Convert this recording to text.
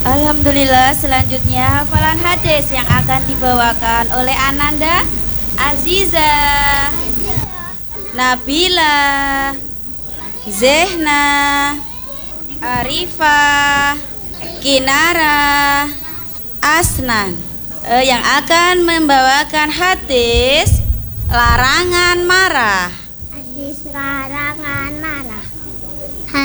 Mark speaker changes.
Speaker 1: Alhamdulillah, selanjutnya hafalan hadis yang akan dibawakan oleh Ananda, Aziza, Nabila, Zehna, Arifah, Kinara, Asnan, yang akan membawakan hadis larangan marah.
Speaker 2: Hadis larangan